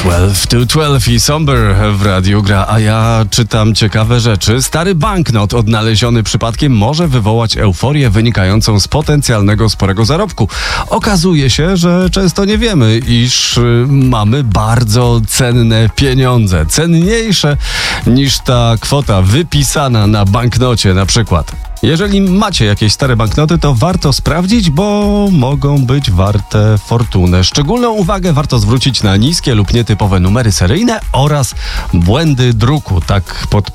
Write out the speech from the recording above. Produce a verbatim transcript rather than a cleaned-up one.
dwanaście to dwanaście i Somber w radiu gra, a ja czytam ciekawe rzeczy. Stary banknot odnaleziony przypadkiem może wywołać euforię wynikającą z potencjalnego sporego zarobku. Okazuje się, że często nie wiemy, iż y, mamy bardzo cenne pieniądze. Cenniejsze niż ta kwota wypisana na banknocie na przykład. Jeżeli macie jakieś stare banknoty, to warto sprawdzić, bo mogą być warte fortunę. Szczególną uwagę warto zwrócić na niskie lub nietypowe numery seryjne oraz błędy druku. Tak pod